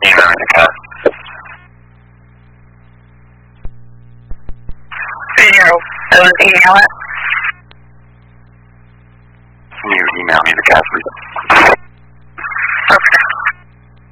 Email me the cast. Email it. Can you email me the cast, please?